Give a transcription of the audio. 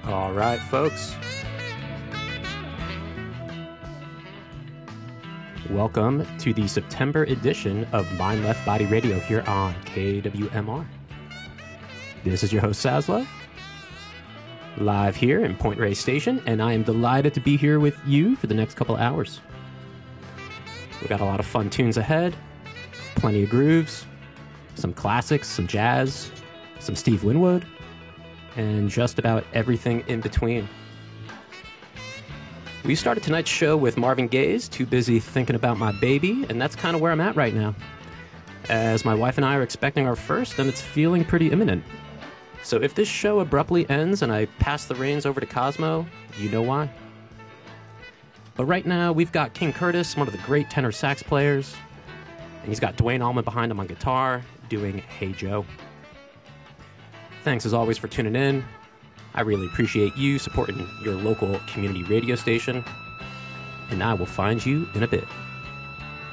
All right, folks. Welcome to the September edition of Mind Left Body Radio here on KWMR. This is your host, Saslo, live here in Point Reyes Station, and I am delighted to be here with you for the next couple of hours. We got a lot of fun tunes ahead, plenty of grooves, some classics, some jazz, some Steve Winwood, and just about everything in between. We started tonight's show with Marvin Gaye's Too Busy Thinking About My Baby, and that's kind of where I'm at right now, as my wife and I are expecting our first, and it's feeling pretty imminent. So if this show abruptly ends and I pass the reins over to Cosmo, you know why. But right now, we've got King Curtis, one of the great tenor sax players, and he's got Duane Allman behind him on guitar, doing Hey Joe. Thanks as always for tuning in. I really appreciate you supporting your local community radio station, and I will find you in a bit.